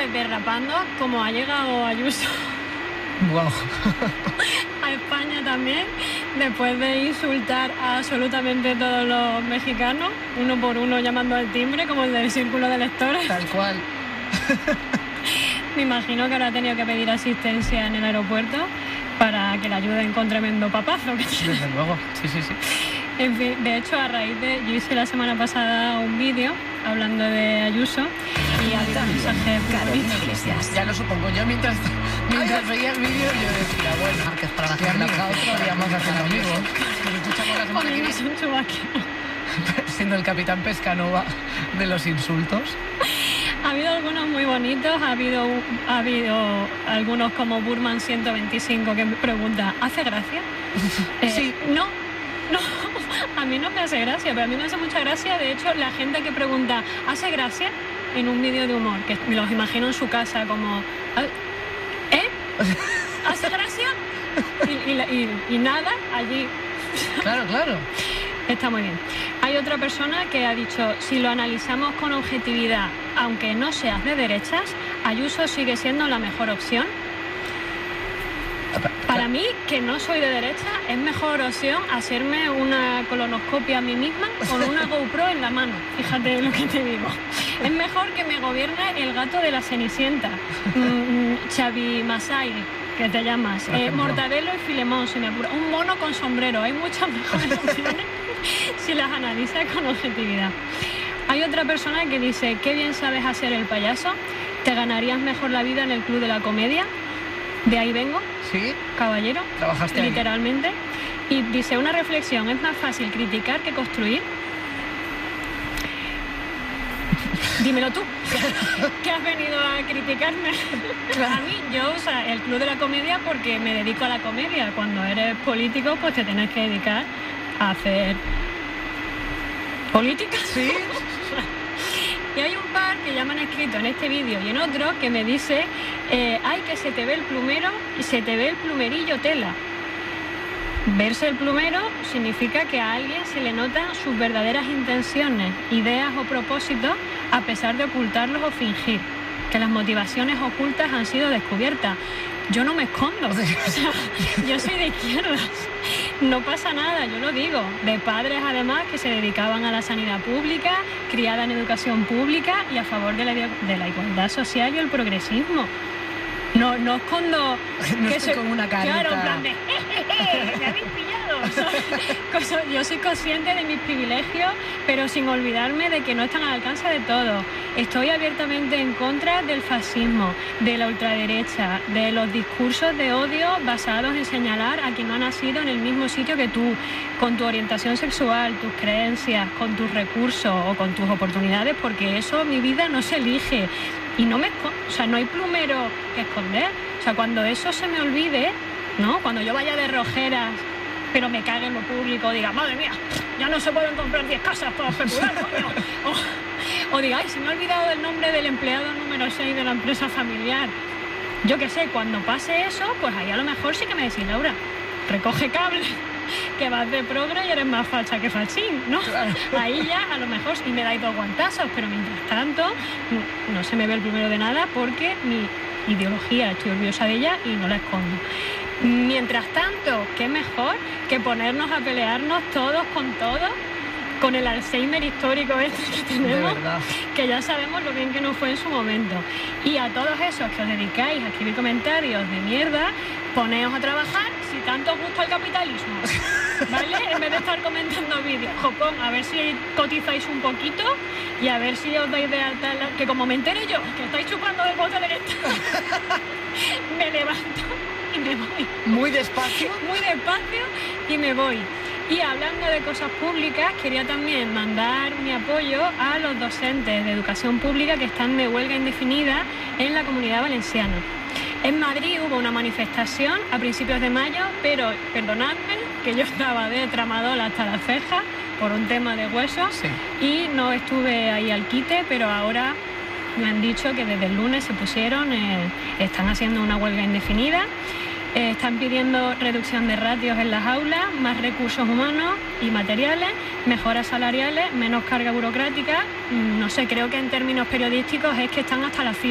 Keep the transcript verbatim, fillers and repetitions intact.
vez derrapando, como ha llegado Ayuso Wow. a España también, después de insultar a absolutamente todos los mexicanos, uno por uno llamando al timbre, como el del círculo de lectores. Tal cual. Me imagino que ahora ha tenido que pedir asistencia en el aeropuerto para que le ayuden con tremendo papazo que tiene. Desde luego, sí, sí, sí. En fin, de hecho, a raíz de... Yo hice la semana pasada un vídeo hablando de Ayuso y había un mensaje... Carolina Iglesias. Ya lo supongo yo mientras, mientras veía el vídeo, yo decía, bueno, Que es para la si gente amiga, otro día más haciendo amigos. Nos escuchamos la semana que Poniéndose viene, un chubasquero. siendo el capitán Pescanova de los insultos. Ha habido algunos muy bonitos, ha habido, ha habido algunos como Burman ciento veinticinco que me pregunta, ¿hace gracia? Eh, Sí. No, no, a mí no me hace gracia, pero a mí me hace mucha gracia, de hecho, la gente que pregunta, ¿hace gracia? En un vídeo de humor, que me los imagino en su casa como, ¿eh? ¿Hace gracia? Y, y, y, y nada, allí... Claro, claro. Está muy bien. Hay otra persona que ha dicho, si lo analizamos con objetividad, aunque no seas de derechas, Ayuso sigue siendo la mejor opción. Para mí, que no soy de derecha, es mejor opción hacerme una colonoscopia a mí misma con una GoPro en la mano. Fíjate lo que te digo. Es mejor que me gobierne el gato de la Cenicienta, mm, Xavi Masai, que te llamas, eh, Mortadelo y Filemón, si me apura. Un mono con sombrero. Hay muchas mejores opciones si las analizas con objetividad. Hay otra persona que dice, qué bien sabes hacer el payaso, te ganarías mejor la vida en el Club de la Comedia. De ahí vengo, ¿Sí? caballero, ¿Trabajaste ahí? literalmente. Y dice, una reflexión, es más fácil criticar que construir. Dímelo tú, que has venido a criticarme. A mí, yo, o sea, el Club de la Comedia porque me dedico a la comedia. Cuando eres político, pues te tienes que dedicar a hacer política. ¿Sí? Y hay un par que ya me han escrito en este vídeo y en otro que me dice, eh, ay, que se te ve el plumero y se te ve el plumerillo tela. Verse el plumero significa que a alguien se le notan sus verdaderas intenciones, ideas o propósitos a pesar de ocultarlos o fingir, que las motivaciones ocultas han sido descubiertas. Yo no me escondo, o sea, yo soy de izquierdas, no pasa nada, yo lo digo, de padres además que se dedicaban a la sanidad pública, criada en educación pública y a favor de la, de la igualdad social y el progresismo. No, no escondo... No que estoy soy- con una carita. Claro, en plan de... "Eh, eh, eh, me habéis pillado". ¿Sabes? Cosa- Yo soy consciente de mis privilegios, pero sin olvidarme de que no están al alcance de todos. Estoy abiertamente en contra del fascismo, de la ultraderecha, de los discursos de odio basados en señalar a quien no ha nacido en el mismo sitio que tú, con tu orientación sexual, tus creencias, con tus recursos o con tus oportunidades, porque eso mi vida no se elige. Y no me esco- o sea, no hay plumero que esconder. O sea, cuando eso se me olvide, ¿no? Cuando yo vaya de rojeras, pero me cague en lo público, diga, madre mía, ya no se pueden comprar diez casas para especular, coño. O, o diga, ay, se me ha olvidado el nombre del empleado número seis de la empresa familiar. Yo qué sé, cuando pase eso, pues ahí a lo mejor sí que me decís, Laura, recoge cable, que vas de progre y eres más facha que fachín, ¿no? Claro. Ahí ya a lo mejor y me dais dos guantazos, pero mientras tanto no, no se me ve el primero de nada porque mi ideología, estoy orgullosa de ella y no la escondo. Mientras tanto, qué mejor que ponernos a pelearnos todos con todos, con el Alzheimer histórico este que tenemos, verdad. que ya sabemos lo bien que nos fue en su momento. Y a todos esos que os dedicáis a escribir comentarios de mierda, poneos a trabajar si tanto os gusta el capitalismo, ¿vale? En vez de estar comentando vídeos, jopón, a ver si cotizáis un poquito y a ver si os dais de alta, la- que como me entere yo, que estáis chupando del bote del Estado, me levanto y me voy. Muy despacio. Muy despacio y me voy. Y hablando de cosas públicas, quería también mandar mi apoyo a los docentes de educación pública que están de huelga indefinida en la Comunidad Valenciana. En Madrid hubo una manifestación a principios de mayo, pero perdonadme que yo estaba de tramadol hasta las cejas por un tema de huesos Sí. y no estuve ahí al quite, pero ahora me han dicho que desde el lunes se pusieron, eh, están haciendo una huelga indefinida. Eh, están pidiendo reducción de ratios en las aulas, más recursos humanos y materiales, mejoras salariales, menos carga burocrática. Mm, No sé, creo que en términos periodísticos es que están hasta la fila.